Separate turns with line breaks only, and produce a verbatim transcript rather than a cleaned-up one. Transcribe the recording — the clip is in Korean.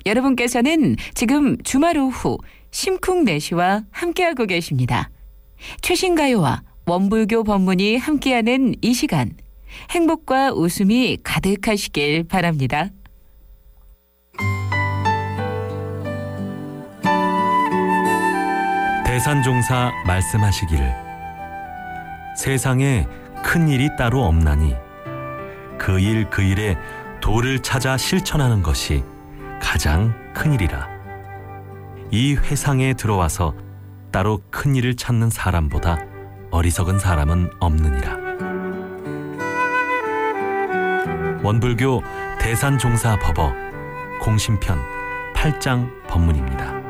여러분께서는 지금 주말 오후 심쿵내시와 함께하고 계십니다. 최신 가요와 원불교 법문이 함께하는 이 시간, 행복과 웃음이 가득하시길 바랍니다.
대산종사 말씀하시기를 세상에 큰 일이 따로 없나니 그 일 그 일에 도를 찾아 실천하는 것이 가장 큰 일이라. 이 회상에 들어와서 따로 큰 일을 찾는 사람보다 어리석은 사람은 없느니라. 원불교 대산종사 법어 공심편 팔 장 법문입니다.